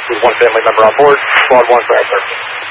with one family member on board. Squad 1 for our service.